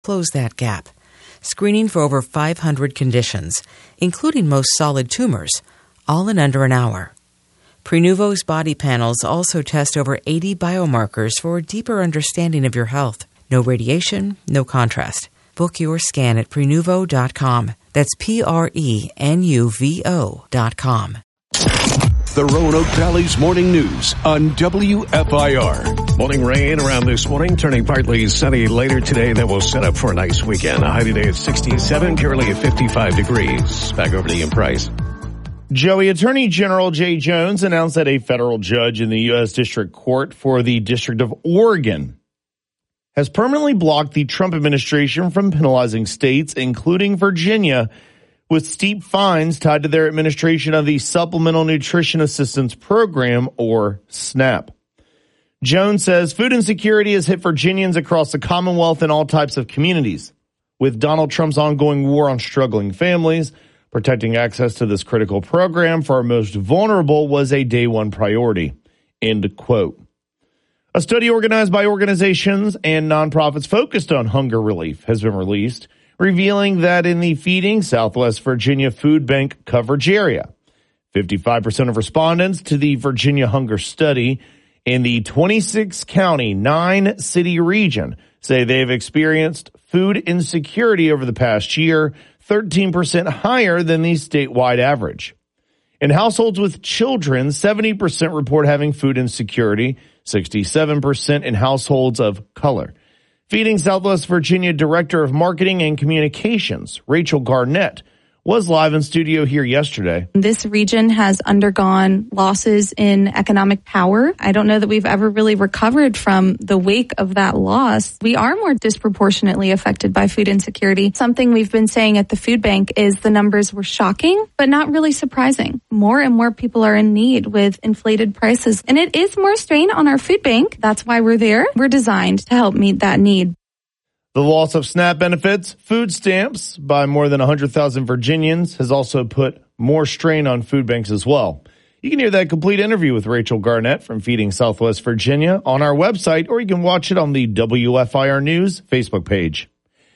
close that gap. Screening for over 500 conditions, including most solid tumors, all in under an hour. Prenuvo's body panels also test over 80 biomarkers for a deeper understanding of your health. No radiation, no contrast. Book your scan at Prenuvo.com. That's Prenuvo.com. The Roanoke Valley's Morning News on WFIR. Morning rain around this morning, turning partly sunny later today. That will set up for a nice weekend. A high today at 67, currently at 55 degrees. Back over to Ian Price. Joey, Attorney General Jay Jones announced that a federal judge in the U.S. District Court for the District of Oregon has permanently blocked the Trump administration from penalizing states, including Virginia, with steep fines tied to their administration of the Supplemental Nutrition Assistance Program, or SNAP. Jones says food insecurity has hit Virginians across the Commonwealth and all types of communities. With Donald Trump's ongoing war on struggling families, protecting access to this critical program for our most vulnerable was a day one priority. End quote. A study organized by organizations and nonprofits focused on hunger relief has been released, revealing that in the Feeding Southwest Virginia Food Bank coverage area, 55% of respondents to the Virginia Hunger Study in the 26-county, 9-city region say they've experienced food insecurity over the past year, 13% higher than the statewide average. In households with children, 70% report having food insecurity, 67% in households of color. Feeding Southwest Virginia Director of Marketing and Communications, Rachel Garnett, was live in studio here yesterday. This region has undergone losses in economic power. I don't know that we've ever really recovered from the wake of that loss. We are more disproportionately affected by food insecurity. Something we've been saying at the food bank is the numbers were shocking, but not really surprising. More and more people are in need with inflated prices, and it is more strain on our food bank. That's why we're there. We're designed to help meet that need. The loss of SNAP benefits, food stamps by more than 100,000 Virginians has also put more strain on food banks as well. You can hear that complete interview with Rachel Garnett from Feeding Southwest Virginia on our website, or you can watch it on the WFIR News Facebook page.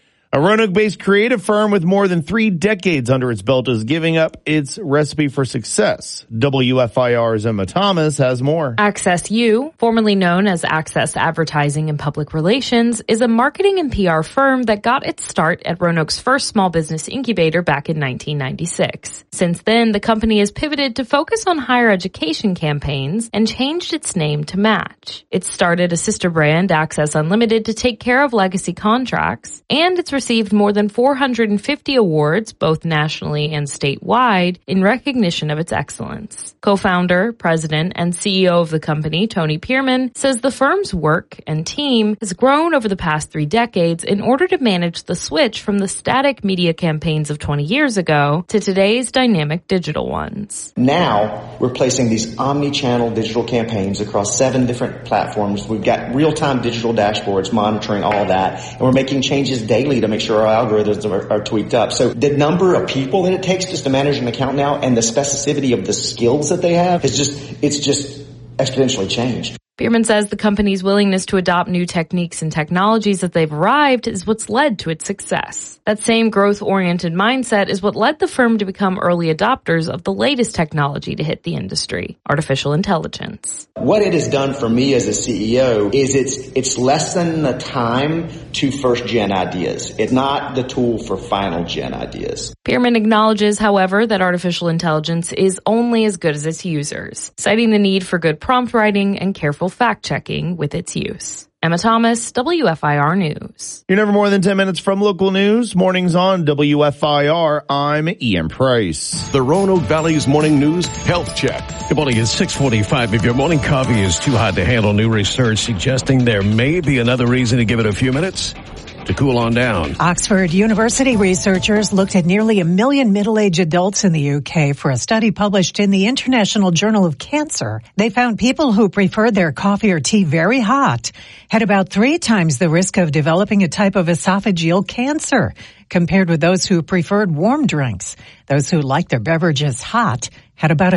A Roanoke-based creative firm with more than 3 decades under its belt is giving up its recipe for success. WFIR's Emma Thomas has more. Access U, formerly known as Access Advertising and Public Relations, is a marketing and PR firm that got its start at Roanoke's first small business incubator back in 1996. Since then, the company has pivoted to focus on higher education campaigns and changed its name to match. It started a sister brand, Access Unlimited, to take care of legacy contracts, and it's received more than 450 awards, both nationally and statewide, in recognition of its excellence. Co-founder, president, and CEO of the company, Tony Pierman, says the firm's work and team has grown over the past 3 decades in order to manage the switch from the static media campaigns of 20 years ago to today's dynamic digital ones. Now, we're placing these omni-channel digital campaigns across 7 different platforms. We've got real-time digital dashboards monitoring all that, and we're making changes daily to make sure our algorithms are tweaked up. So the number of people that it takes just to manage an account now and the specificity of the skills that they have is just exponentially changed. Bierman says the company's willingness to adopt new techniques and technologies as they've arrived is what's led to its success. That same growth-oriented mindset is what led the firm to become early adopters of the latest technology to hit the industry, artificial intelligence. What it has done for me as a CEO is it's less than the time to first-gen ideas. It's not the tool for final-gen ideas. Bierman acknowledges, however, that artificial intelligence is only as good as its users, citing the need for good prompt writing and careful fact-checking with its use. Emma Thomas, WFIR News. You're never more than 10 minutes from local news. Mornings on WFIR. I'm Ian Price. The Roanoke Valley's Morning News Health Check. Good morning. It's 6:45. If your morning coffee is too hot to handle, new research suggesting there may be another reason to give it a few minutes to cool on down. Oxford University researchers looked at nearly 1 million middle-aged adults in the UK for a study published in the International Journal of Cancer. They found people who preferred their coffee or tea very hot had about 3 times the risk of developing a type of esophageal cancer compared with those who preferred warm drinks. Those who liked their beverages hot had about a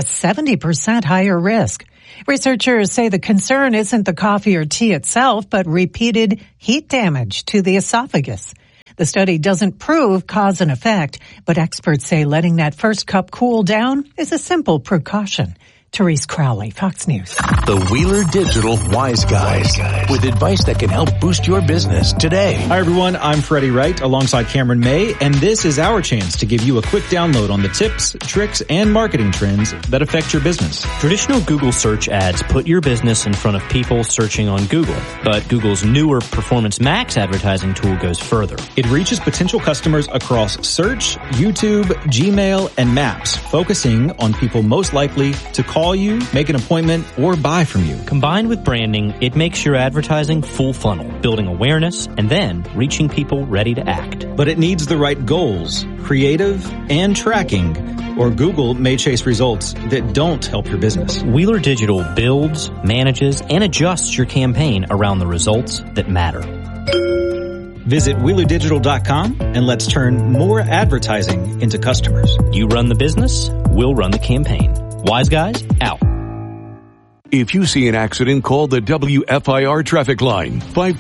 70% higher risk. Researchers say the concern isn't the coffee or tea itself, but repeated heat damage to the esophagus. The study doesn't prove cause and effect, but experts say letting that first cup cool down is a simple precaution. Therese Crowley, Fox News. The Wheeler Digital Wise Guys, with advice that can help boost your business today. Hi, everyone. I'm Freddie Wright alongside Cameron May, and this is our chance to give you a quick download on the tips, tricks, and marketing trends that affect your business. Traditional Google search ads put your business in front of people searching on Google, but Google's newer Performance Max advertising tool goes further. It reaches potential customers across search, YouTube, Gmail, and Maps, focusing on people most likely to call you, make an appointment, or buy from you. Combined with branding, it makes your advertising full funnel, building awareness and then reaching people ready to act. But it needs the right goals, creative, and tracking, or Google may chase results that don't help your business. Wheeler Digital builds, manages, and adjusts your campaign around the results that matter. Visit WheelerDigital.com and let's turn more advertising into customers. You run the business, we'll run the campaign. Wise Guys, out. If you see an accident, call the WFIR traffic line,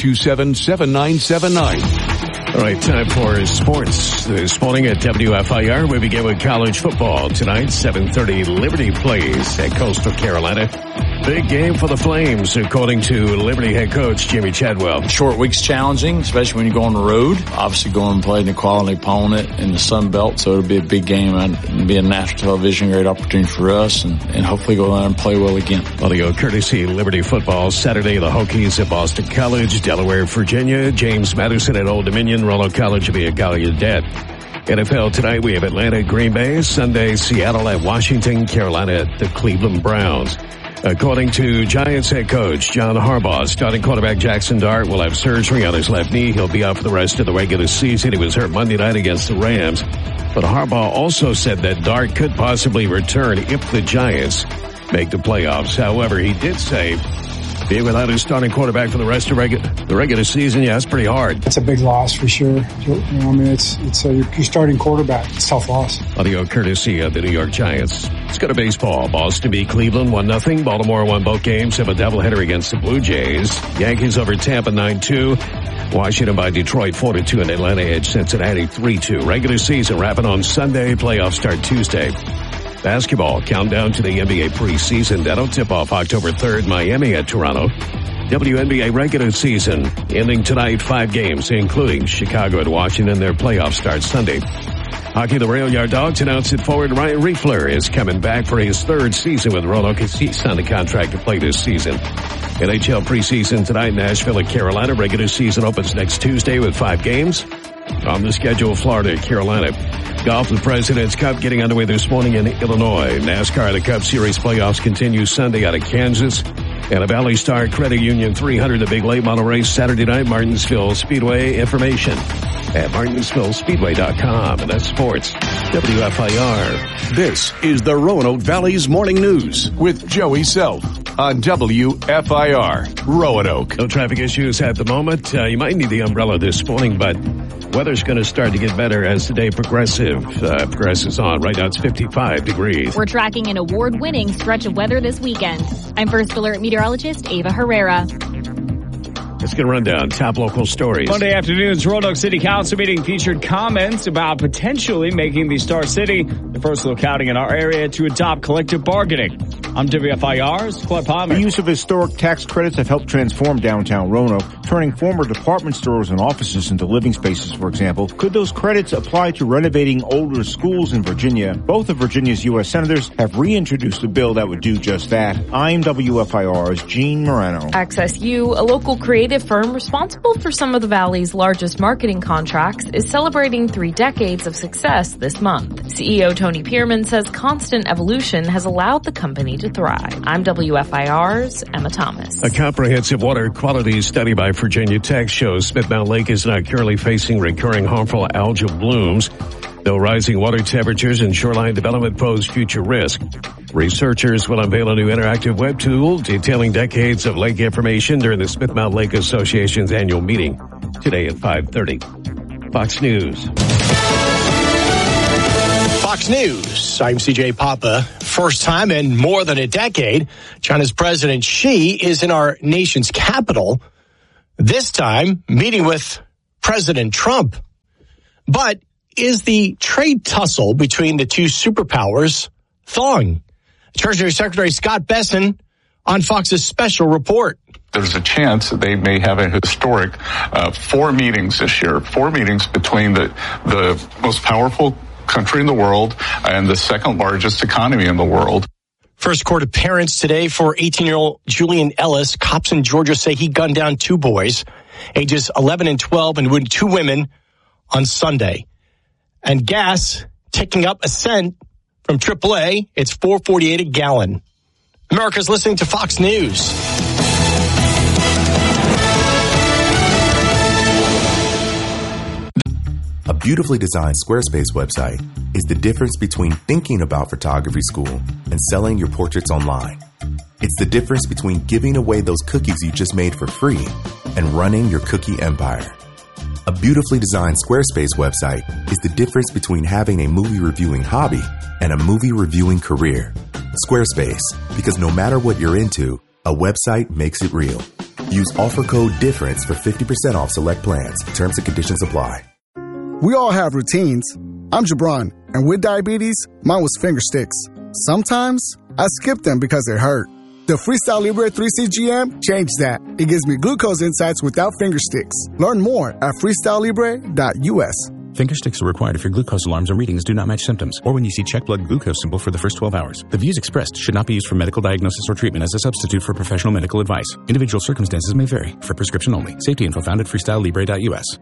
527-7979. All right, time for sports. This morning at WFIR, we begin with college football. Tonight, 7:30, Liberty plays at Coastal Carolina. Big game for the Flames, according to Liberty head coach Jimmy Chadwell. Short week's challenging, especially when you go on the road. Obviously going and playing a quality opponent in the Sun Belt, so it'll be a big game and be a national television, great opportunity for us, and hopefully go out and play well again. Audio courtesy Liberty football. Saturday, the Hokies at Boston College, Delaware, Virginia, James Madison at Old Dominion, Roanoke College will be at Gallaudet. NFL tonight, we have Atlanta at Green Bay. Sunday, Seattle at Washington, Carolina at the Cleveland Browns. According to Giants head coach John Harbaugh, starting quarterback Jackson Dart will have surgery on his left knee. He'll be out for the rest of the regular season. He was hurt Monday night against the Rams. But Harbaugh also said that Dart could possibly return if the Giants make the playoffs. However, he did say being without his starting quarterback for the rest of the regular season, yeah, it's pretty hard. It's a big loss for sure. It's your starting quarterback. It's a tough loss. Audio courtesy of the New York Giants. Let's go to baseball. Boston beat Cleveland 1-0. Baltimore won both games. Have a doubleheader against the Blue Jays. Yankees over Tampa 9-2. Washington by Detroit 4-2, and Atlanta edged Cincinnati 3-2. Regular season wrapping on Sunday. Playoffs start Tuesday. Basketball, countdown to the NBA preseason. That'll tip off October 3rd, Miami at Toronto. WNBA regular season ending tonight, 5 games, including Chicago at Washington. Their playoffs start Sunday. Hockey, the Rail Yard Dogs announced that forward Ryan Riefler is coming back for his 3rd season with Roanoke. He signed a contract to play this season. NHL preseason tonight, Nashville at Carolina. Regular season opens next Tuesday with 5 games. On the schedule, Florida, Carolina. Golf, the President's Cup getting underway this morning in Illinois. NASCAR, the Cup Series playoffs continue Sunday out of Kansas. And a Valley Star Credit Union 300, the big late model race Saturday night, Martinsville Speedway. Information at martinsvillespeedway.com. And that's sports. WFIR. This is the Roanoke Valley's Morning News with Joey Self on WFIR Roanoke. No traffic issues at the moment. You might need the umbrella this morning, but weather's going to start to get better as the day progresses on. Right now it's 55 degrees. We're tracking an award-winning stretch of weather this weekend. I'm First Alert meteorologist Ava Herrera. Let's get a rundown. Top local stories. Monday afternoon's Roanoke City Council meeting featured comments about potentially making the Star City the first locality in our area to adopt collective bargaining. I'm WFIR's Claude Palmer. The use of historic tax credits have helped transform downtown Roanoke, turning former department stores and offices into living spaces, for example. Could those credits apply to renovating older schools in Virginia? Both of Virginia's U.S. senators have reintroduced a bill that would do just that. I'm WFIR's Gene Morano. Access U, a local creative firm responsible for some of the Valley's largest marketing contracts, is celebrating 3 decades of success this month. CEO Tony Pierman says constant evolution has allowed the company to thrive. I'm WFIR's Emma Thomas. A comprehensive water quality study by Virginia Tech shows Smith Mountain Lake is not currently facing recurring harmful algal blooms, though rising water temperatures and shoreline development pose future risk. Researchers will unveil a new interactive web tool detailing decades of lake information during the Smith Mountain Lake Association's annual meeting today at 5:30. Fox News. Fox News. I'm CJ Papa. First time in more than a decade, China's President Xi is in our nation's capital. This time, meeting with President Trump. But is the trade tussle between the two superpowers thawing? Treasury Secretary Scott Bessent on Fox's special report. There's a chance that they may have a historic 4 meetings this year, 4 meetings between the most powerful country in the world and the second largest economy in the world. First court appearance today for 18-year-old Julian Ellis. Cops in Georgia say he gunned down 2 boys, ages 11 and 12, and 2 women on Sunday. And gas ticking up a cent from AAA. It's $4.48 a gallon. America's listening to Fox News. A beautifully designed Squarespace website is the difference between thinking about photography school and selling your portraits online. It's the difference between giving away those cookies you just made for free and running your cookie empire. A beautifully designed Squarespace website is the difference between having a movie reviewing hobby and a movie reviewing career. Squarespace, because no matter what you're into, a website makes it real. Use offer code DIFFERENCE for 50% off select plans. Terms and conditions apply. We all have routines. I'm Jabron, and with diabetes, mine was finger sticks. Sometimes I skip them because they hurt. The Freestyle Libre 3CGM changed that. It gives me glucose insights without finger sticks. Learn more at freestylelibre.us. Finger sticks are required if your glucose alarms or readings do not match symptoms, or when you see check blood glucose symbol for the first 12 hours. The views expressed should not be used for medical diagnosis or treatment as a substitute for professional medical advice. Individual circumstances may vary. For prescription only. Safety info found at freestylelibre.us.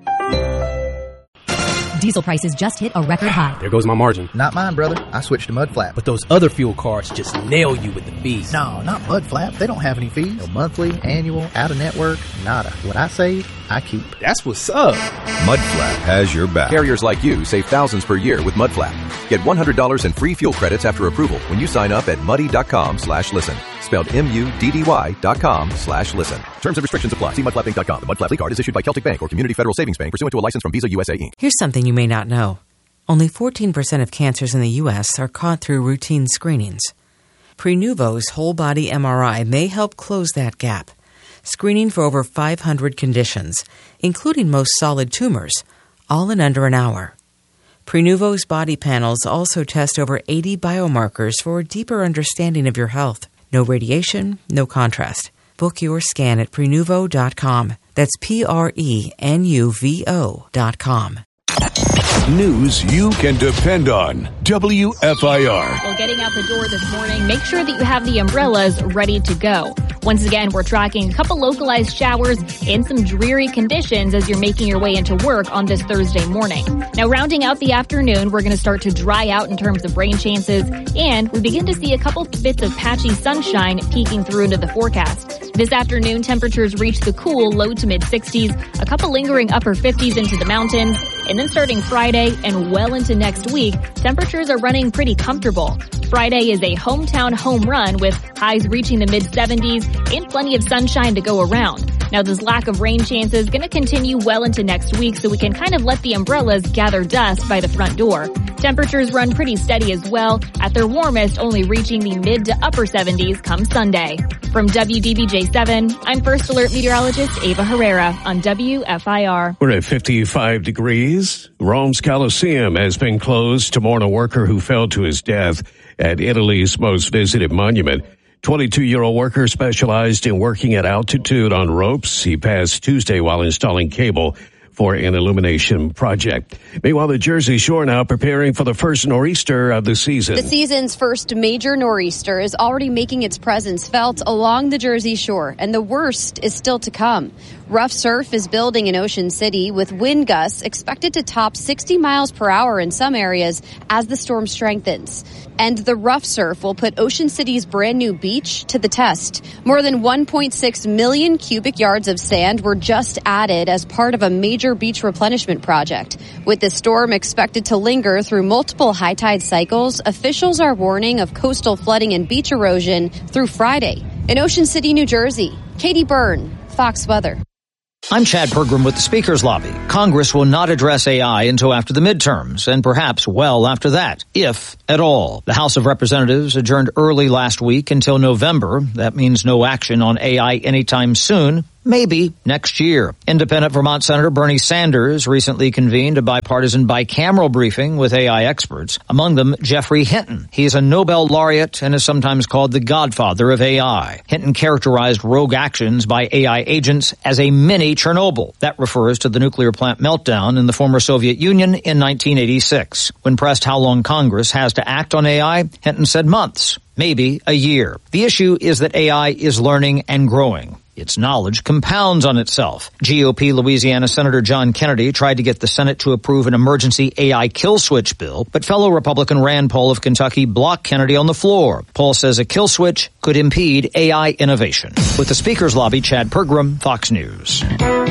Diesel prices just hit a record high. There goes my margin. Not mine, brother. I switched to Mudflap. But those other fuel cards just nail you with the fees. No, not Mudflap. They don't have any fees. No monthly, annual, out-of-network, nada. What I save, I keep. That's what's up. Mudflap has your back. Carriers like you save thousands per year with Mudflap. Get $100 in free fuel credits after approval when you sign up at muddy.com/listen. Spelled MUDDY.com/listen. Terms and restrictions apply. See mudflappinc.com. The Mudflap card is issued by Celtic Bank or Community Federal Savings Bank pursuant to a license from Visa USA Inc. Here's something you may not know. Only 14% of cancers in the U.S. are caught through routine screenings. Prenuvo's whole body MRI may help close that gap, screening for over 500 conditions, including most solid tumors, all in under an hour. Prenuvo's body panels also test over 80 biomarkers for a deeper understanding of your health. No radiation, no contrast. Book your scan at Prenuvo.com. That's Prenuvo.com. News you can depend on. WFIR. Well, getting out the door this morning, make sure that you have the umbrellas ready to go. Once again, we're tracking a couple localized showers in some dreary conditions as you're making your way into work on this Thursday morning. Now, rounding out the afternoon, we're going to start to dry out in terms of rain chances, and we begin to see a couple bits of patchy sunshine peeking through into the forecast. This afternoon, temperatures reach the cool low to mid-60s, a couple lingering upper 50s into the mountains, and then starting Friday and well into next week, temperatures are running pretty comfortable. Friday is a hometown home run with highs reaching the mid-70s and plenty of sunshine to go around. Now, this lack of rain chances is going to continue well into next week, so we can kind of let the umbrellas gather dust by the front door. Temperatures run pretty steady as well, at their warmest only reaching the mid to upper 70s come Sunday. From WDBJ7, I'm First Alert meteorologist Ava Herrera on WFIR. We're at 55 degrees. Rome's Colosseum has been closed to mourn a worker who fell to his death at Italy's most visited monument. 22-year-old worker specialized in working at altitude on ropes. He passed Tuesday while installing cable for an illumination project. Meanwhile, the Jersey Shore now preparing for the first nor'easter of the season. The season's first major nor'easter is already making its presence felt along the Jersey Shore, and the worst is still to come. Rough surf is building in Ocean City, with wind gusts expected to top 60 miles per hour in some areas as the storm strengthens. And the rough surf will put Ocean City's brand new beach to the test. More than 1.6 million cubic yards of sand were just added as part of a major beach replenishment project. With the storm expected to linger through multiple high tide cycles, officials are warning of coastal flooding and beach erosion through Friday. In Ocean City, New Jersey, Katie Byrne, Fox Weather. I'm Chad Pergram with the Speaker's Lobby. Congress will not address AI until after the midterms, and perhaps well after that, if at all. The House of Representatives adjourned early last week until November. That means no action on AI anytime soon, Maybe next year. Independent Vermont Senator Bernie Sanders recently convened a bipartisan bicameral briefing with AI experts, among them Geoffrey Hinton. He's a Nobel laureate and is sometimes called the godfather of AI. Hinton characterized rogue actions by AI agents as a mini Chernobyl. That refers to the nuclear plant meltdown in the former Soviet Union in 1986. When pressed how long Congress has to act on AI, Hinton said months, maybe a year. The issue is that AI is learning and growing. Its knowledge compounds on itself. GOP Louisiana Senator John Kennedy tried to get the Senate to approve an emergency AI kill switch bill, but fellow Republican Rand Paul of Kentucky blocked Kennedy on the floor. Paul says a kill switch could impede AI innovation. With the Speaker's Lobby, Chad Pergram, Fox News.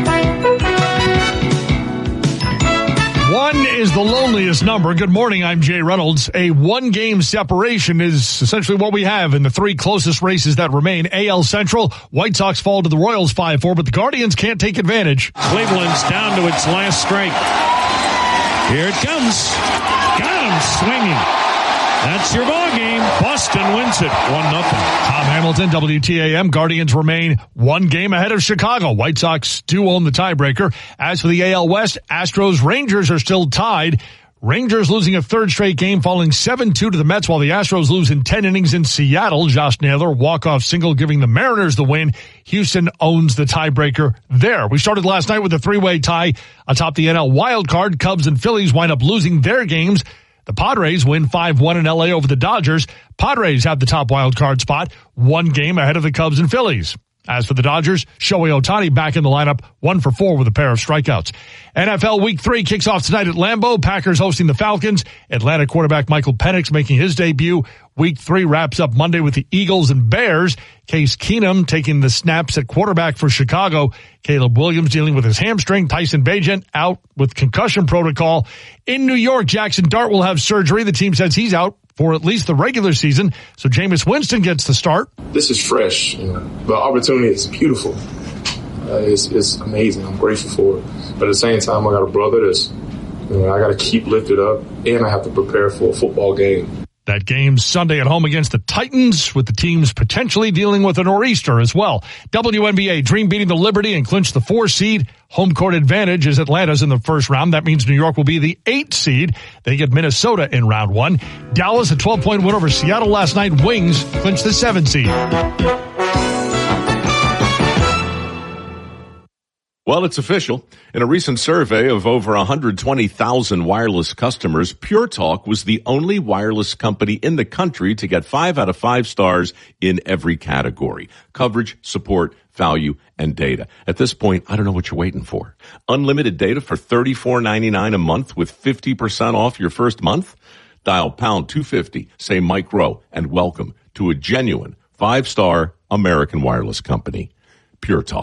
One is the loneliest number. Good morning, I'm Jay Reynolds. A one-game separation is essentially what we have in the three closest races that remain. AL Central, White Sox fall to the Royals 5-4, but the Guardians can't take advantage. Cleveland's down to its last strike. Here it comes. Got him swinging. That's your ball game. Boston wins it 1-0. Tom Hamilton, WTAM. Guardians remain one game ahead of Chicago. White Sox do own the tiebreaker. As for the AL West, Astros, Rangers are still tied. Rangers losing a third straight game, falling 7-2 to the Mets, while the Astros lose in 10 innings in Seattle. Josh Naylor, walk-off single, giving the Mariners the win. Houston owns the tiebreaker there. We started last night with a three-way tie atop the NL wildcard. Cubs and Phillies wind up losing their games. The Padres win 5-1 in L.A. over the Dodgers. Padres have the top wild card spot, one game ahead of the Cubs and Phillies. As for the Dodgers, Shohei Ohtani back in the lineup, 1 for 4 with a pair of strikeouts. NFL Week 3 kicks off tonight at Lambeau. Packers hosting the Falcons. Atlanta quarterback Michael Penix making his debut. Week 3 wraps up Monday with the Eagles and Bears. Case Keenum taking the snaps at quarterback for Chicago. Caleb Williams dealing with his hamstring. Tyson Bagent out with concussion protocol. In New York, Jackson Dart will have surgery. The team says he's out for at least the regular season. So Jameis Winston gets the start. This is fresh. The opportunity is beautiful. It's amazing. I'm grateful for it. But at the same time, I got a brother that's, I got to keep lifted up, and I have to prepare for a football game. That game's Sunday at home against the Titans, with the teams potentially dealing with a nor'easter as well. WNBA, Dream beating the Liberty and clinched the 4 seed. Home court advantage is Atlanta's in the first round. That means New York will be the 8th seed. They get Minnesota in round 1. Dallas, a 12-point win over Seattle last night. Wings clinched the 7th seed. Well, it's official. In a recent survey of over 120,000 wireless customers, Pure Talk was the only wireless company in the country to get 5 out of 5 stars in every category: coverage, support, value, and data. At this point, I don't know what you're waiting for. Unlimited data for $34.99 a month with 50% off your first month? Dial pound 250, say Mike Rowe, and welcome to a genuine 5-star American wireless company. Pure Talk.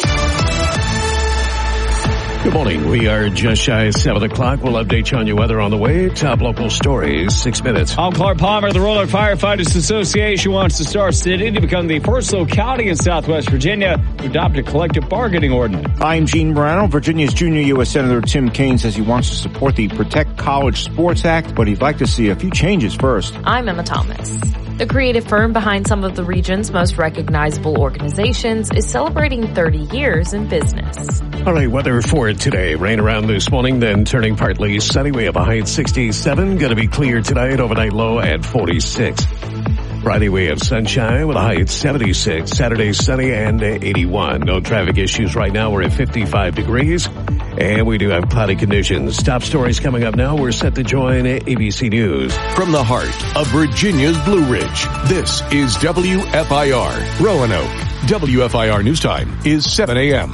Good morning. We are just shy of 7 o'clock. We'll update you on your weather on the way. Top local stories, 6 minutes. I'm Clark Palmer. The Roanoke Firefighters Association wants the Star City to become the first locality in Southwest Virginia to adopt a collective bargaining ordinance. I'm Gene Morano. Virginia's junior U.S. Senator Tim Kaine says he wants to support the Protect College Sports Act, but he'd like to see a few changes first. I'm Emma Thomas. The creative firm behind some of the region's most recognizable organizations is celebrating 30 years in business. All right, weather for today. Rain around this morning, then turning partly sunny. We have a high at 67. Going to be clear tonight, overnight low at 46. Friday, we have sunshine with a high at 76. Saturday, sunny and 81. No traffic issues right now. We're at 55 degrees. And we do have cloudy conditions. Top stories coming up now. We're set to join ABC News. From the heart of Virginia's Blue Ridge, this is WFIR Roanoke. WFIR News Time is 7 a.m.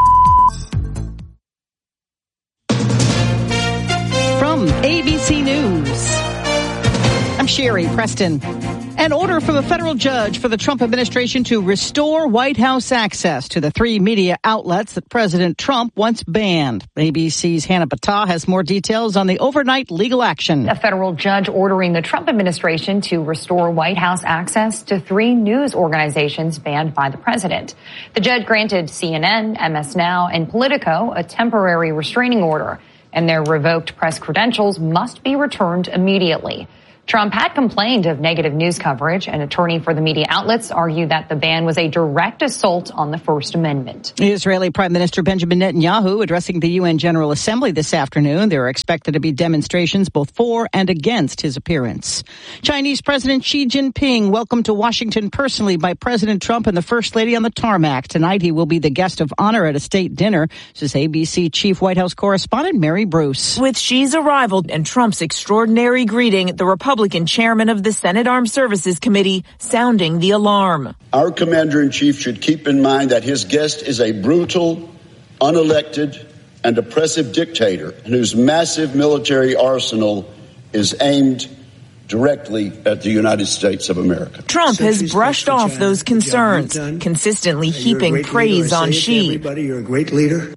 From ABC News, I'm Sherry Preston. An order from a federal judge for the Trump administration to restore White House access to the 3 media outlets that President Trump once banned. ABC's Hannah Battah has more details on the overnight legal action. A federal judge ordering the Trump administration to restore White House access to 3 news organizations banned by the president. The judge granted CNN, MS Now, and Politico a temporary restraining order, and their revoked press credentials must be returned immediately. Trump had complained of negative news coverage. An attorney for the media outlets argued that the ban was a direct assault on the First Amendment. Israeli Prime Minister Benjamin Netanyahu addressing the UN General Assembly this afternoon. There are expected to be demonstrations both for and against his appearance. Chinese President Xi Jinping welcomed to Washington personally by President Trump and the First Lady on the tarmac. Tonight he will be the guest of honor at a state dinner, says ABC Chief White House correspondent Mary Bruce. With Xi's arrival and Trump's extraordinary greeting, the Republican chairman of the Senate Armed Services Committee sounding the alarm. Our commander-in-chief should keep in mind that his guest is a brutal, unelected, and oppressive dictator whose massive military arsenal is aimed directly at the United States of America. Trump has brushed off those concerns, consistently heaping praise on Xi. You're a great leader.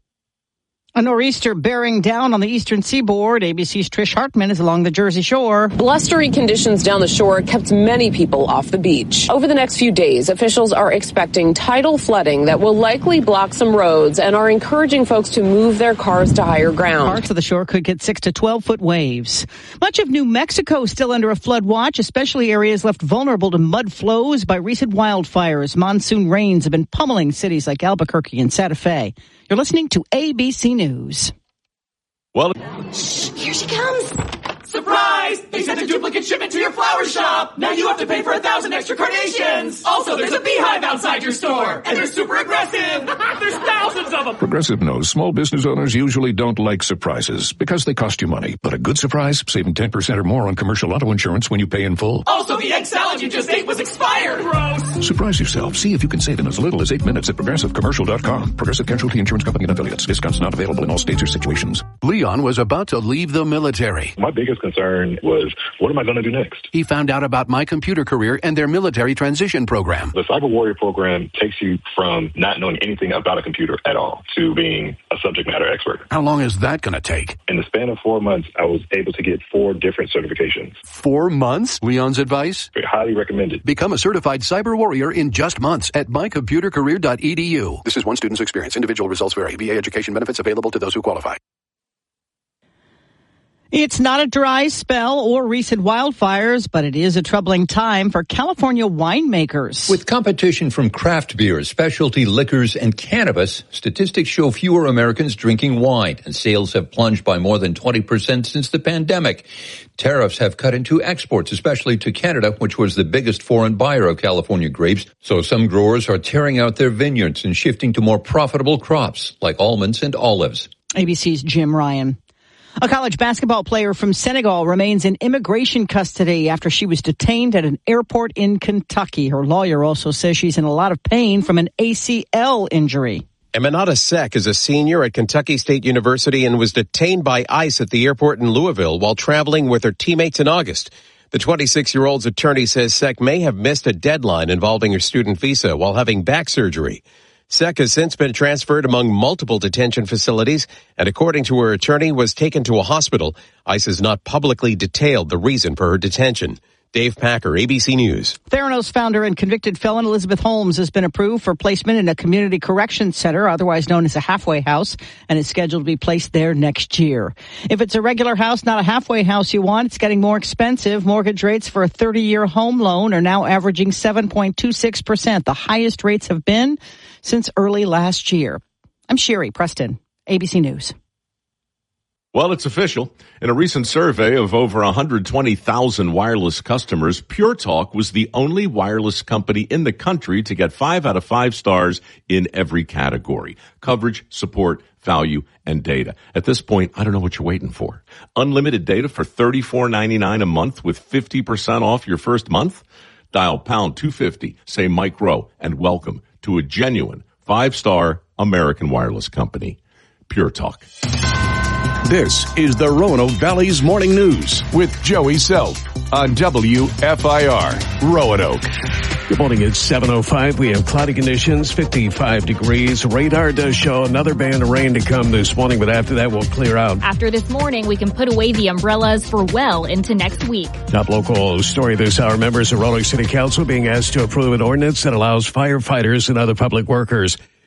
A nor'easter bearing down on the eastern seaboard. ABC's Trish Hartman is along the Jersey Shore. Blustery conditions down the shore kept many people off the beach. Over the next few days, officials are expecting tidal flooding that will likely block some roads and are encouraging folks to move their cars to higher ground. Parts of the shore could get 6 to 12-foot waves. Much of New Mexico is still under a flood watch, especially areas left vulnerable to mud flows by recent wildfires. Monsoon rains have been pummeling cities like Albuquerque and Santa Fe. You're listening to ABC News. Well, shh, here she comes. Surprise! They sent a duplicate shipment to your flower shop. Now you have to pay for 1,000 extra carnations. Also, there's a beehive outside your store, and they're super aggressive. There's thousands of them. Progressive knows small business owners usually don't like surprises because they cost you money. But a good surprise, saving 10% or more on commercial auto insurance when you pay in full. Also, the egg salad you just ate was expired. Gross. Surprise yourself. See if you can save in as little as 8 minutes at ProgressiveCommercial.com. Progressive Casualty Insurance Company and Affiliates. Discounts not available in all states or situations. Leon was about to leave the military. My biggest concern was, what am I going to do next? He found out about My Computer Career and their military transition program. The Cyber Warrior program takes you from not knowing anything about a computer at all to being a subject matter expert. How long is that going to take? In the span of 4 months, I was able to get 4 different certifications. 4 months? Leon's advice? Highly recommended. Become a certified cyber warrior in just months at mycomputercareer.edu. This is one student's experience. Individual results vary. VA education benefits available to those who qualify. It's not a dry spell or recent wildfires, but it is a troubling time for California winemakers. With competition from craft beers, specialty liquors, and cannabis, statistics show fewer Americans drinking wine, and sales have plunged by more than 20% since the pandemic. Tariffs have cut into exports, especially to Canada, which was the biggest foreign buyer of California grapes. So some growers are tearing out their vineyards and shifting to more profitable crops, like almonds and olives. ABC's Jim Ryan. A college basketball player from Senegal remains in immigration custody after she was detained at an airport in Kentucky. Her lawyer also says she's in a lot of pain from an ACL injury. Eminata Seck is a senior at Kentucky State University and was detained by ICE at the airport in Louisville while traveling with her teammates in August. The 26-year-old's attorney says Seck may have missed a deadline involving her student visa while having back surgery. Seck has since been transferred among multiple detention facilities and, according to her attorney, was taken to a hospital. ICE has not publicly detailed the reason for her detention. Dave Packer, ABC News. Theranos founder and convicted felon Elizabeth Holmes has been approved for placement in a community corrections center, otherwise known as a halfway house, and is scheduled to be placed there next year. If it's a regular house, not a halfway house you want, it's getting more expensive. Mortgage rates for a 30-year home loan are now averaging 7.26%, the highest rates have been since early last year. I'm Sherry Preston, ABC News. Well, it's official. In a recent survey of over 120,000 wireless customers, Pure Talk was the only wireless company in the country to get 5 out of 5 stars in every category: coverage, support, value, and data. At this point, I don't know what you're waiting for. Unlimited data for $34.99 a month with 50% off your first month? Dial pound 250, say Mike Rowe, and welcome to a genuine 5-star American wireless company. Pure Talk. This is the Roanoke Valley's Morning News with Joey Self on WFIR Roanoke. Good morning. It's 7:05. We have cloudy conditions, 55 degrees. Radar does show another band of rain to come this morning, but after that, we'll clear out. After this morning, we can put away the umbrellas for well into next week. Top local story this hour. Members of Roanoke City Council being asked to approve an ordinance that allows firefighters and other public workers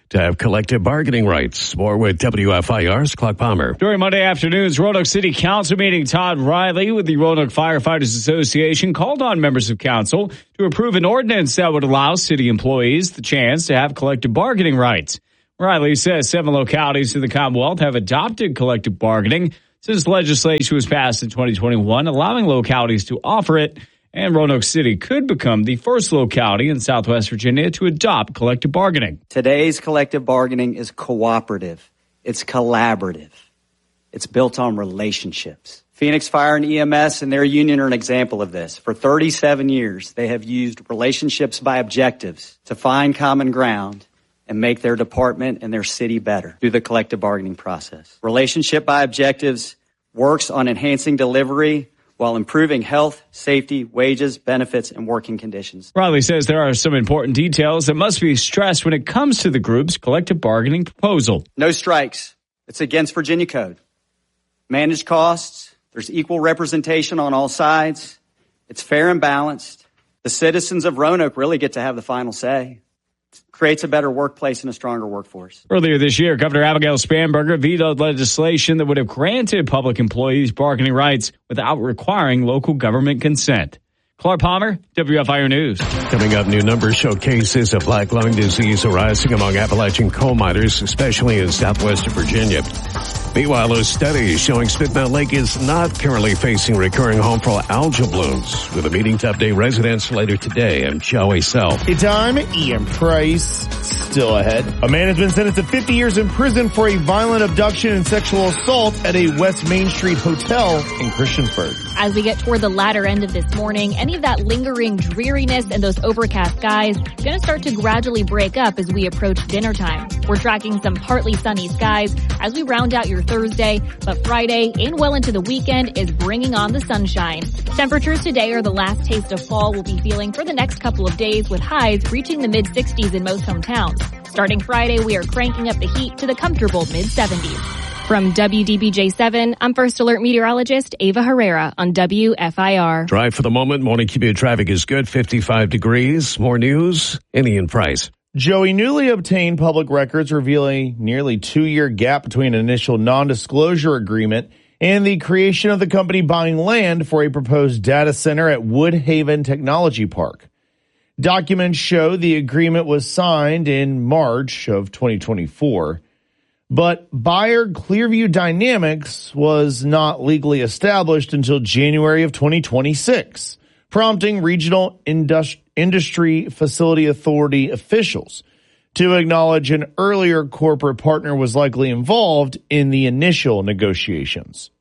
to have collective bargaining rights. More with WFIR's Clark Palmer. During Monday afternoon's Roanoke City Council meeting, Todd Riley with the Roanoke Firefighters Association called on members of council to approve an ordinance that would allow city employees the chance to have collective bargaining rights. Riley says 7 localities in the Commonwealth have adopted collective bargaining since legislation was passed in 2021, allowing localities to offer it. And Roanoke City could become the first locality in Southwest Virginia to adopt collective bargaining. Today's collective bargaining is cooperative. It's collaborative. It's built on relationships. Phoenix Fire and EMS and their union are an example of this. For 37 years, they have used relationships by objectives to find common ground and make their department and their city better through the collective bargaining process. Relationship by objectives works on enhancing delivery while improving health, safety, wages, benefits, and working conditions. Riley says there are some important details that must be stressed when it comes to the group's collective bargaining proposal. No strikes. It's against Virginia code. Managed costs. There's equal representation on all sides. It's fair and balanced. The citizens of Roanoke really get to have the final say. Creates a better workplace and a stronger workforce. Earlier this year, Governor Abigail Spanberger vetoed legislation that would have granted public employees bargaining rights without requiring local government consent. Clark Palmer, WFIR News. Coming up, new numbers show cases of black lung disease arising among Appalachian coal miners, especially in southwestern Virginia. Meanwhile, a study showing Smith Mountain Lake is not currently facing recurring harmful algal blooms. With a meeting to update residents later today, I'm Joey Self. Hey, time, Ian Price. Still ahead. A man has been sentenced to 50 years in prison for a violent abduction and sexual assault at a West Main Street hotel in Christiansburg. As we get toward the latter end of this morning, any of that lingering dreariness and those overcast skies going to start to gradually break up as we approach dinner time. We're tracking some partly sunny skies as we round out your Thursday, but Friday and well into the weekend is bringing on the sunshine. Temperatures today are the last taste of fall we'll be feeling for the next couple of days, with highs reaching the mid-60s in most hometowns. Starting Friday, we are cranking up the heat to the comfortable mid-70s. From WDBJ7, I'm First Alert meteorologist Ava Herrera on WFIR. Drive for the moment. Morning commute traffic is good. 55 degrees. More news. Ian Price. Joey, newly obtained public records reveal a nearly 2-year gap between an initial non-disclosure agreement and the creation of the company buying land for a proposed data center at Woodhaven Technology Park. Documents show the agreement was signed in March of 2024, but buyer Clearview Dynamics was not legally established until January of 2026, prompting Regional Industry Facility Authority officials to acknowledge an earlier corporate partner was likely involved in the initial negotiations.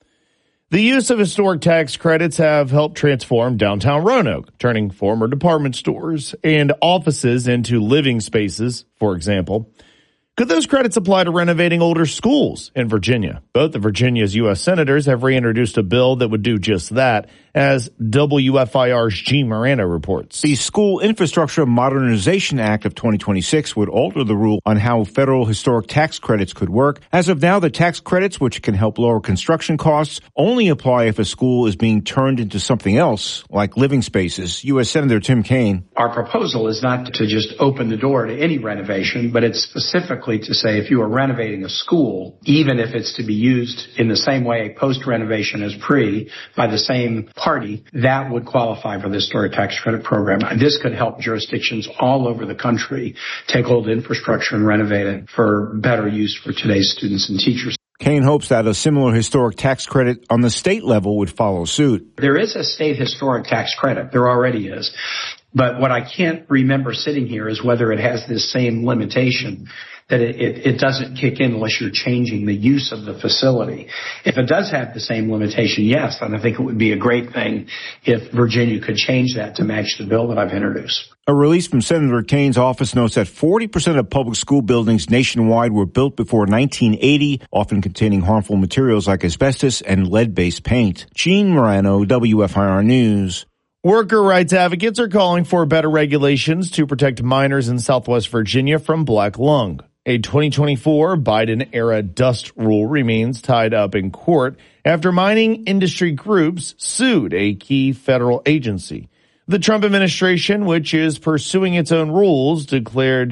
The use of historic tax credits have helped transform downtown Roanoke, turning former department stores and offices into living spaces, for example. Could those credits apply to renovating older schools in Virginia? Both of Virginia's U.S. senators have reintroduced a bill that would do just that, as WFIR's Gene Miranda reports. The School Infrastructure Modernization Act of 2026 would alter the rule on how federal historic tax credits could work. As of now, the tax credits, which can help lower construction costs, only apply if a school is being turned into something else, like living spaces. U.S. Senator Tim Kaine. Our proposal is not to just open the door to any renovation, but it's specifically to say if you are renovating a school, even if it's to be used in the same way post-renovation as pre by the same party, that would qualify for the historic tax credit program. This could help jurisdictions all over the country take old infrastructure and renovate it for better use for today's students and teachers. Kaine hopes that a similar historic tax credit on the state level would follow suit. There is a state historic tax credit. There already is. But what I can't remember sitting here is whether it has this same limitation that it doesn't kick in unless you're changing the use of the facility. If it does have the same limitation, yes, then I think it would be a great thing if Virginia could change that to match the bill that I've introduced. A release from Senator Kaine's office notes that 40% of public school buildings nationwide were built before 1980, often containing harmful materials like asbestos and lead-based paint. Gene Morano, WFIR News. Worker rights advocates are calling for better regulations to protect miners in Southwest Virginia from black lung. A 2024 Biden-era dust rule remains tied up in court after mining industry groups sued a key federal agency. The Trump administration, which is pursuing its own rules, declared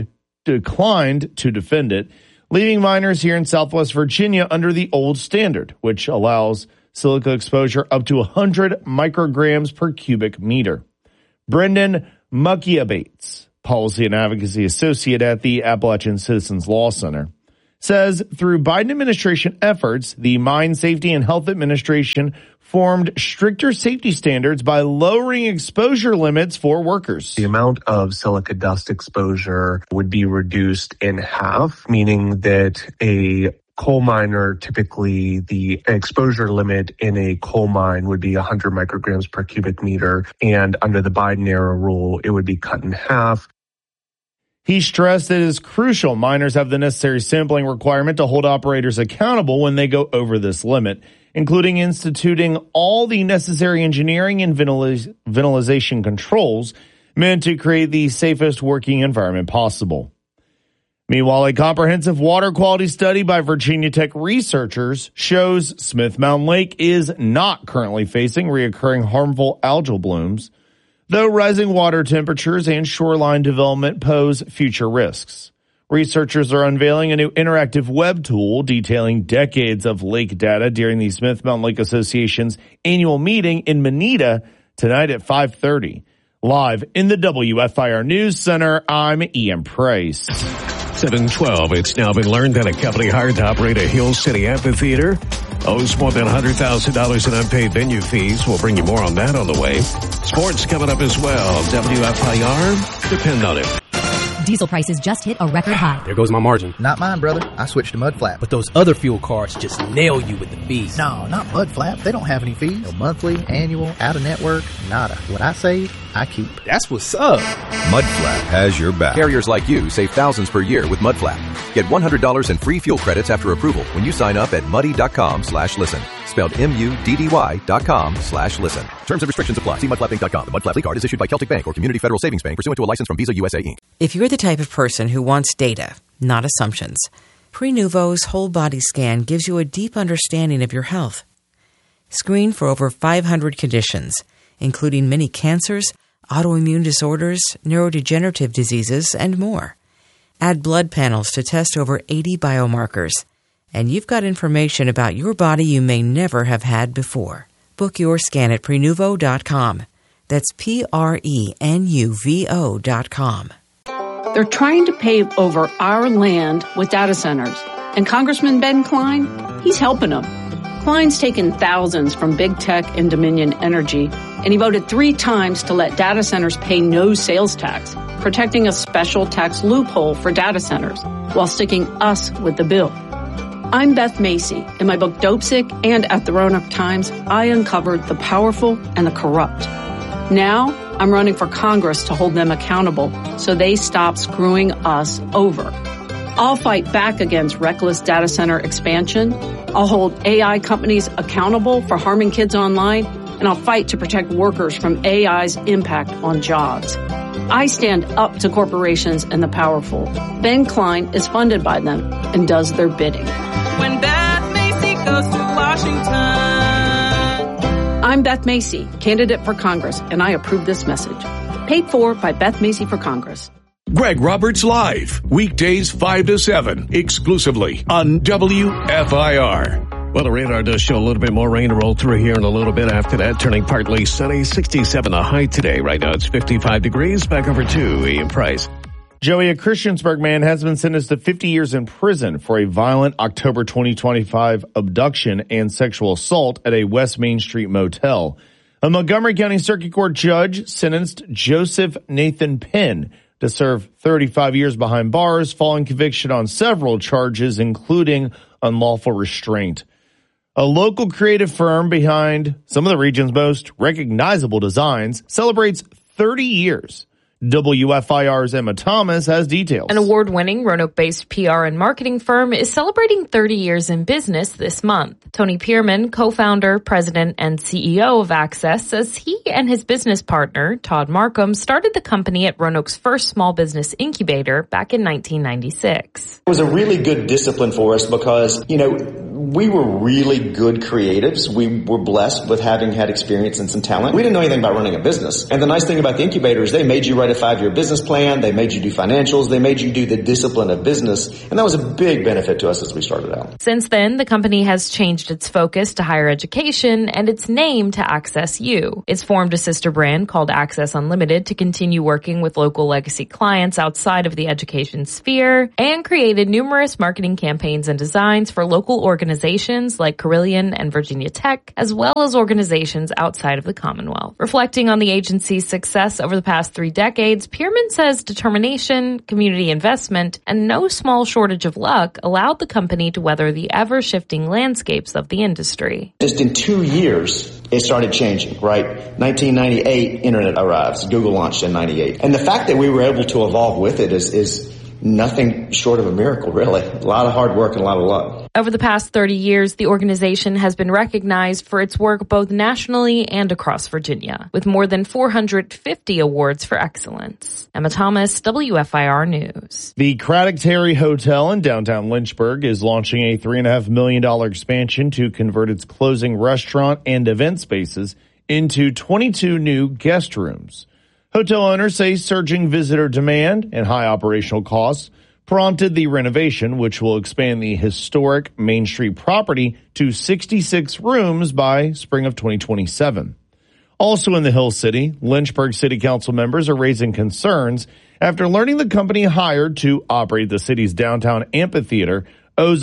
declined to defend it, leaving miners here in Southwest Virginia under the old standard, which allows silica exposure up to 100 micrograms per cubic meter. Brendan Muckiabates, Policy and Advocacy Associate at the Appalachian Citizens Law Center, says through Biden administration efforts, the Mine Safety and Health Administration formed stricter safety standards by lowering exposure limits for workers. The amount of silica dust exposure would be reduced in half, meaning that a coal miner, typically the exposure limit in a coal mine would be 100 micrograms per cubic meter, and under the Biden era rule, it would be cut in half. He stressed it is crucial miners have the necessary sampling requirement to hold operators accountable when they go over this limit, including instituting all the necessary engineering and ventilation controls meant to create the safest working environment possible. Meanwhile, a comprehensive water quality study by Virginia Tech researchers shows Smith Mountain Lake is not currently facing reoccurring harmful algal blooms, though rising water temperatures and shoreline development pose future risks. Researchers are unveiling a new interactive web tool detailing decades of lake data during the Smith Mountain Lake Association's annual meeting in Manita tonight at 5:30. Live in the WFIR News Center, I'm Ian Price. 712. It's now been learned that a company hired to operate a Hill City amphitheater owes more than $100,000 in unpaid venue fees. We'll bring you more on that on the way. Sports coming up as well. WFIR, depend on it. Diesel prices just hit a record high. There goes my margin. Not mine, brother. I switched to Mudflap. But those other fuel cards just nail you with the fees. No, not Mudflap. They don't have any fees. No monthly, annual, out-of-network, nada. What I save, I keep. That's what's up. Mudflap has your back. Carriers like you save thousands per year with Mudflap. Get $100 in free fuel credits after approval when you sign up at muddy.com/listen. Spelled MUDDY.com/listen. Terms and restrictions apply. See mudflappinc.com. The Mudflap card is issued by Celtic Bank or Community Federal Savings Bank pursuant to a license from Visa USA Inc. If you're the type of person who wants data, not assumptions, Prenuvo's whole body scan gives you a deep understanding of your health. Screen for over 500 conditions, including many cancers, autoimmune disorders, neurodegenerative diseases, and more. Add blood panels to test over 80 biomarkers. And you've got information about your body you may never have had before. Book your scan at Prenuvo.com. That's Prenuvo.com. They're trying to pave over our land with data centers. And Congressman Ben Cline, he's helping them. Cline's taken thousands from big tech and Dominion Energy, and he voted 3 times to let data centers pay no sales tax, protecting a special tax loophole for data centers while sticking us with the bill. I'm Beth Macy. In my book Dope Sick and at the Roanoke Times, I uncovered the powerful and the corrupt. Now, I'm running for Congress to hold them accountable so they stop screwing us over. I'll fight back against reckless data center expansion. I'll hold AI companies accountable for harming kids online, and I'll fight to protect workers from AI's impact on jobs. I stand up to corporations and the powerful. Ben Cline is funded by them and does their bidding. When Beth Macy goes to Washington. I'm Beth Macy, candidate for Congress, and I approve this message. Paid for by Beth Macy for Congress. Greg Roberts Live, weekdays 5 to 7, exclusively on WFIR. Well, the radar does show a little bit more rain to roll through here in a little bit after that, turning partly sunny, 67 the high today. Right now it's 55 degrees. Back over to Ian Price. Joey, a Christiansburg man has been sentenced to 50 years in prison for a violent October 2025 abduction and sexual assault at a West Main Street motel. A Montgomery County Circuit Court judge sentenced Joseph Nathan Penn to serve 35 years behind bars following conviction on several charges, including unlawful restraint. A local creative firm behind some of the region's most recognizable designs celebrates 30 years. WFIR's Emma Thomas has details. An award-winning Roanoke-based PR and marketing firm is celebrating 30 years in business this month. Tony Pierman, co-founder, president, and CEO of Access, says he and his business partner, Todd Markham, started the company at Roanoke's first small business incubator back in 1996. It was a really good discipline for us because, We were really good creatives. We were blessed with having had experience and some talent. We didn't know anything about running a business. And the nice thing about the incubator is they made you write a 5-year business plan. They made you do financials. They made you do the discipline of business. And that was a big benefit to us as we started out. Since then, the company has changed its focus to higher education and its name to Access U. It's formed a sister brand called Access Unlimited to continue working with local legacy clients outside of the education sphere, and created numerous marketing campaigns and designs for local organizations like Carilion and Virginia Tech, as well as organizations outside of the Commonwealth. Reflecting on the agency's success over the past 3 decades, Pearman says determination, community investment, and no small shortage of luck allowed the company to weather the ever-shifting landscapes of the industry. Just in 2 years, it started changing, right? 1998, internet arrives. Google launched in 98. And the fact that we were able to evolve with it is nothing short of a miracle, really. A lot of hard work and a lot of luck. Over the past 30 years, the organization has been recognized for its work both nationally and across Virginia, with more than 450 awards for excellence. Emma Thomas, WFIR News. The Craddock Terry Hotel in downtown Lynchburg is launching a $3.5 million expansion to convert its closing restaurant and event spaces into 22 new guest rooms. Hotel owners say surging visitor demand and high operational costs prompted the renovation, which will expand the historic Main Street property to 66 rooms by spring of 2027. Also in the Hill City, Lynchburg City Council members are raising concerns after learning the company hired to operate the city's downtown amphitheater owes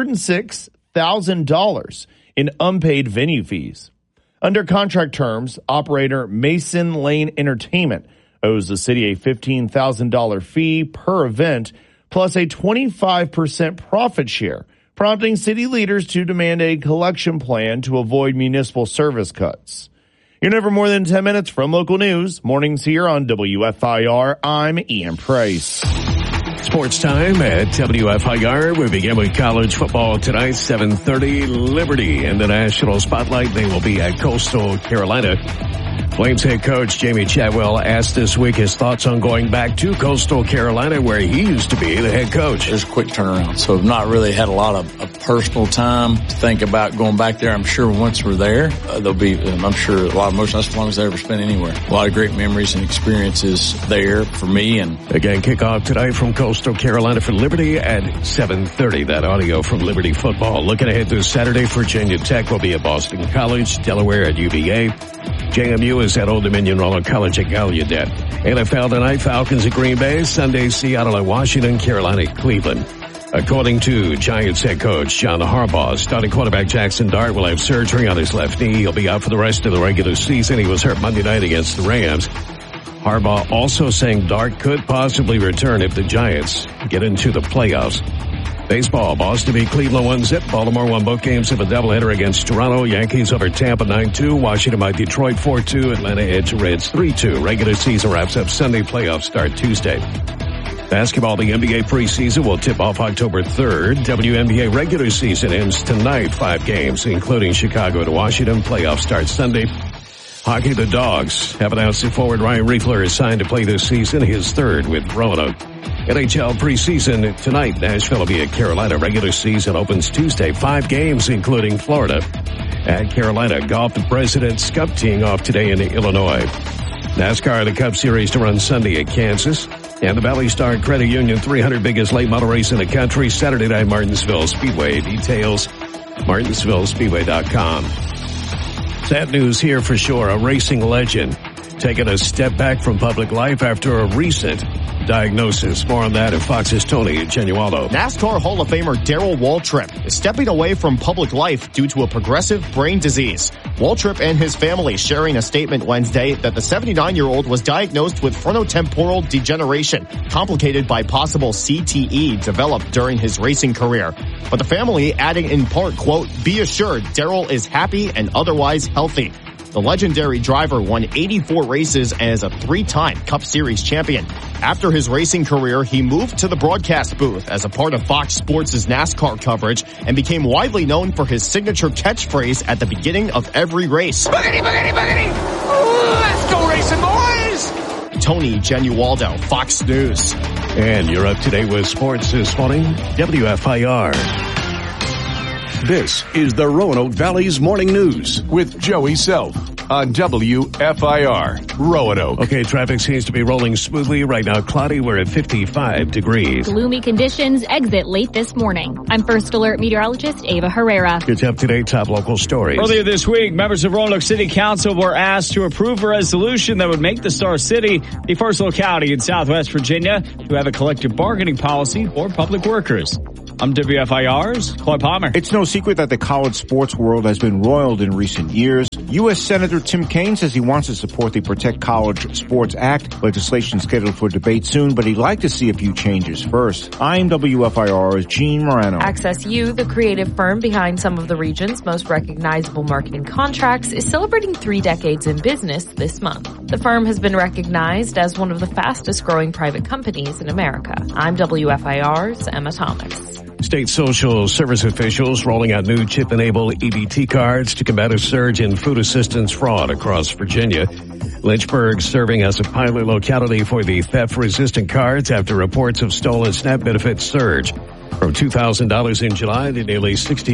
$106,000 in unpaid venue fees. Under contract terms, operator Mason Lane Entertainment owes the city a $15,000 fee per event, plus a 25% profit share, prompting city leaders to demand a collection plan to avoid municipal service cuts. You're never more than 10 minutes from local news. Mornings here on WFIR. I'm Ian Price. Sports time at WFIR. We begin with college football tonight, 7:30. Liberty in the national spotlight. They will be at Coastal Carolina. Flames head coach Jamie Chadwell asked this week his thoughts on going back to Coastal Carolina, where he used to be the head coach. There's a quick turnaround, so I've not really had a lot of personal time to think about going back there. I'm sure once we're there, there'll be, I'm sure, a lot of emotion. That's the longest I ever spent anywhere. A lot of great memories and experiences there for me. And again, kickoff tonight from Coastal Carolina for Liberty at 7:30. That audio from Liberty football. Looking ahead to Saturday, Virginia Tech will be at Boston College, Delaware at UVA. JMU is at Old Dominion Roller College at Gallaudet. NFL tonight, Falcons at Green Bay. Sunday, Seattle at Washington, Carolina at Cleveland. According to Giants head coach John Harbaugh, starting quarterback Jackson Dart will have surgery on his left knee. He'll be out for the rest of the regular season. He was hurt Monday night against the Rams. Harbaugh also saying Dart could possibly return if the Giants get into the playoffs. Baseball, Boston beat Cleveland 1-0. Baltimore won both games of a doubleheader against Toronto. Yankees over Tampa 9-2. Washington by Detroit 4-2. Atlanta edge Reds 3-2. Regular season wraps up Sunday. Playoffs start Tuesday. Basketball, the NBA preseason will tip off October 3rd. WNBA regular season ends tonight. 5 games, including Chicago to Washington. Playoffs start Sunday. Hockey, the Dogs have announced that forward Ryan Riefler is signed to play this season, his third with Roanoke. NHL preseason tonight. Nashville will be at Carolina. Regular season opens Tuesday. 5 games, including Florida at Carolina. Golf, the President's Cup teeing off today in Illinois. NASCAR, the Cup Series to run Sunday at Kansas. And the Valley Star Credit Union 300 biggest late model race in the country. Saturday night, Martinsville Speedway. Details, martinsvillespeedway.com. Sad news here for sure. A racing legend taking a step back from public life after a recent diagnosis. More on that at Fox's Tony Genualdo. NASCAR Hall of Famer Darrell Waltrip is stepping away from public life due to a progressive brain disease. Waltrip and his family sharing a statement Wednesday that the 79-year-old was diagnosed with frontotemporal degeneration, complicated by possible CTE developed during his racing career. But the family adding in part, quote, "Be assured Darrell is happy and otherwise healthy." The legendary driver won 84 races as a 3-time Cup Series champion. After his racing career, he moved to the broadcast booth as a part of Fox Sports' NASCAR coverage and became widely known for his signature catchphrase at the beginning of every race. Boogity, boogity, boogity! Let's go racing, boys! Tony Genualdo, Fox News. And you're up to date with sports this morning, WFIR. This is the Roanoke Valley's Morning News with Joey Self on WFIR Roanoke. Okay, traffic seems to be rolling smoothly right now. Cloudy, we're at 55 degrees. Gloomy conditions exit late this morning. I'm First Alert meteorologist Ava Herrera. It's up to date top local stories. Earlier this week, members of Roanoke City Council were asked to approve a resolution that would make the Star City the first locality in Southwest Virginia to have a collective bargaining policy for public workers. I'm WFIR's Claude Palmer. It's no secret that the college sports world has been roiled in recent years. U.S. Senator Tim Kaine says he wants to support the Protect College Sports Act, legislation scheduled for debate soon, but he'd like to see a few changes first. I'm WFIR's Gene Morano. Access U, the creative firm behind some of the region's most recognizable marketing contracts, is celebrating 3 decades in business this month. The firm has been recognized as one of the fastest growing private companies in America. I'm WFIR's Emma Thomas. State social service officials rolling out new chip-enabled EBT cards to combat a surge in food assistance fraud across Virginia. Lynchburg serving as a pilot locality for the theft-resistant cards after reports of stolen SNAP benefits surge from $2,000 in July to nearly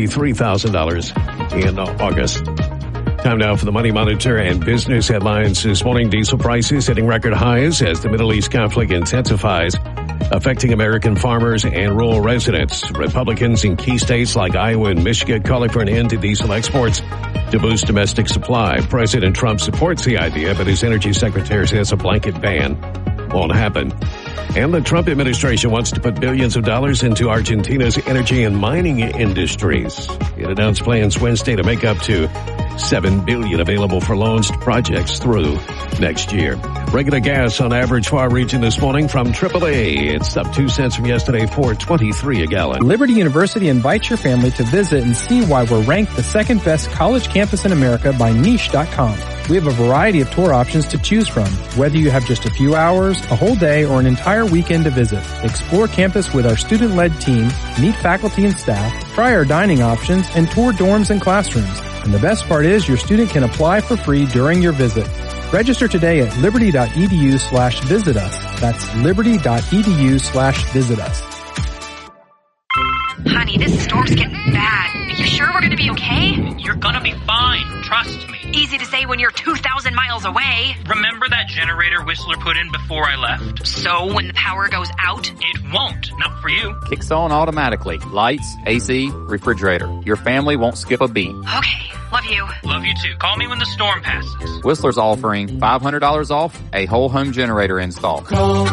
$63,000 in August. Time now for the Money Monitor and business headlines this morning. Diesel prices hitting record highs as the Middle East conflict intensifies, affecting American farmers and rural residents. Republicans in key states like Iowa and Michigan calling for an end to diesel exports to boost domestic supply. President Trump supports the idea, but his energy secretary says a blanket ban won't happen. And the Trump administration wants to put billions of dollars into Argentina's energy and mining industries. It announced plans Wednesday to make up to $7 billion available for loans to projects through next year. Regular gas on average for our region this morning from AAA. It's up 2 cents from yesterday, $4.23 a gallon. Liberty University invites your family to visit and see why we're ranked the second best college campus in America by Niche.com. We have a variety of tour options to choose from, whether you have just a few hours, a whole day, or an entire weekend to visit. Explore campus with our student-led team, meet faculty and staff, try our dining options, and tour dorms and classrooms. And the best part is your student can apply for free during your visit. Register today at liberty.edu/visit us. That's liberty.edu/visit us. Honey, this storm's getting bad. Are you sure we're gonna be okay? You're gonna be fine. Trust me. Easy to say when you're 2,000 miles away. Remember that generator Whistler put in before I left? So when the power goes out? It won't. Not for you. Kicks on automatically. Lights, AC, refrigerator. Your family won't skip a beat. Okay. Love you. Love you too. Call me when the storm passes. Whistler's offering $500 off a whole home generator install. Call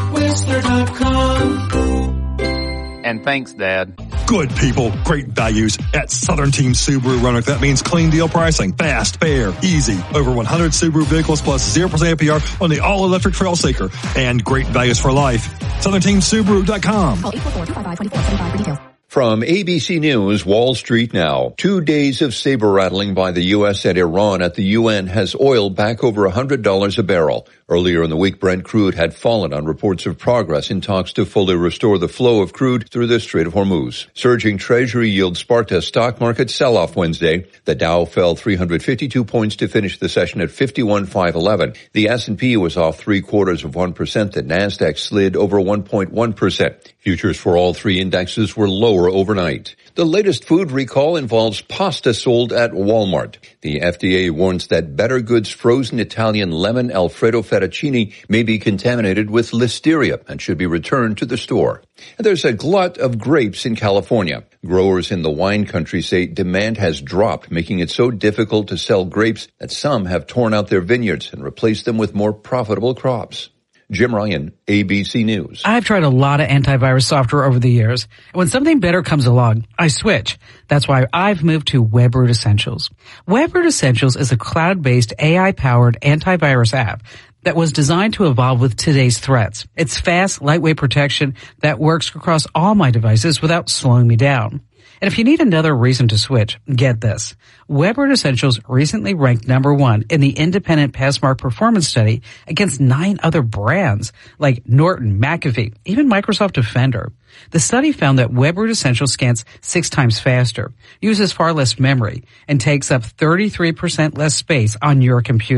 Whistler.com. And thanks, Dad. Good people, great values at Southern Team Subaru Roanoke. That means clean deal pricing, fast, fair, easy. Over 100 Subaru vehicles plus 0% APR on the all-electric Trailseeker. And great values for life. SouthernTeamSubaru.com. Call 844-255-2475 for details. From ABC News, Wall Street now. 2 days of saber-rattling by the U.S. and Iran at the UN has oil back over $100 a barrel. Earlier in the week, Brent crude had fallen on reports of progress in talks to fully restore the flow of crude through the Strait of Hormuz. Surging Treasury yields sparked a stock market sell-off Wednesday. The Dow fell 352 points to finish the session at 51,511. The S&P was off 0.75%. The Nasdaq slid over 1.1%. Futures for all three indexes were lower overnight. The latest food recall involves pasta sold at Walmart. The FDA warns that Better Goods frozen Italian lemon Alfredo fettuccine may be contaminated with listeria and should be returned to the store. And there's a glut of grapes in California. Growers in the wine country say demand has dropped, making it so difficult to sell grapes that some have torn out their vineyards and replaced them with more profitable crops. Jim Ryan, ABC News. I've tried a lot of antivirus software over the years. When something better comes along, I switch. That's why I've moved to WebRoot Essentials. WebRoot Essentials is a cloud-based AI-powered antivirus app that was designed to evolve with today's threats. It's fast, lightweight protection that works across all my devices without slowing me down. And if you need another reason to switch, get this. WebRoot Essentials recently ranked #1 in the independent Passmark performance study against 9 other brands like Norton, McAfee, even Microsoft Defender. The study found that WebRoot Essentials scans 6 times faster, uses far less memory, and takes up 33% less space on your computer.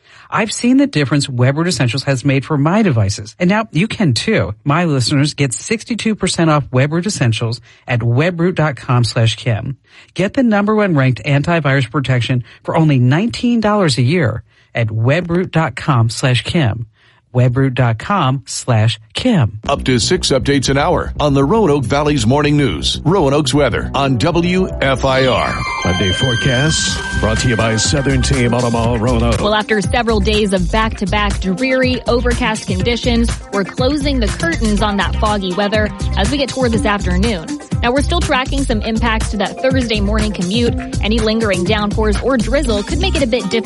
I've seen the difference WebRoot Essentials has made for my devices, and now you can too. My listeners get 62% off WebRoot Essentials at webroot.com/Kim. Get the #1 ranked antivirus protection for only $19 a year at webroot.com/Kim. webroot.com/Kim. Up to 6 updates an hour on the Roanoke Valley's Morning News. Roanoke's weather on WFIR. 5-day forecast brought to you by Southern Team Automall Roanoke. Well, after several days of back-to-back dreary, overcast conditions, we're closing the curtains on that foggy weather as we get toward this afternoon. Now, we're still tracking some impacts to that Thursday morning commute. Any lingering downpours or drizzle could make it a bit difficult